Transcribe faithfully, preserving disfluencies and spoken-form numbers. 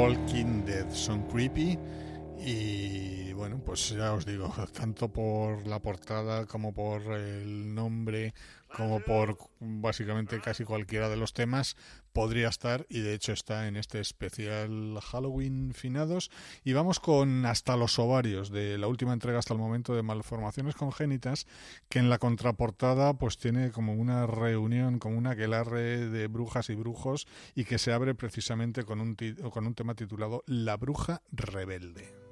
Walking Dead son creepy y bueno, pues ya os digo, tanto por la portada como por el nombre como por básicamente casi cualquiera de los temas podría estar, y de hecho está en este especial Halloween finados. Y vamos con Hasta los ovarios, de la última entrega hasta el momento de Malformaciones congénitas, que en la contraportada pues tiene como una reunión, como una aquelarre de brujas y brujos, y que se abre precisamente con un, con un tema titulado La bruja rebelde.